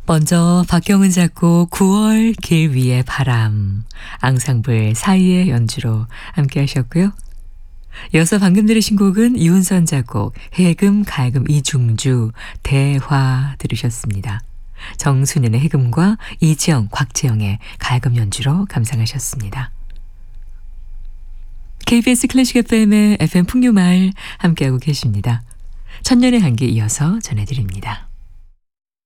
먼저 박경은 작곡 9월 길 위의 바람, 앙상블 사이의 연주로 함께 하셨고요. 이어서 방금 들으신 곡은 이훈선 작곡 해금 가야금 이중주 대화 들으셨습니다. 정순연의 해금과 이지영, 곽재영의 가야금 연주로 감상하셨습니다. KBS 클래식 FM의 FM 풍류마을 함께하고 계십니다. 천년의 한기 이어서 전해드립니다.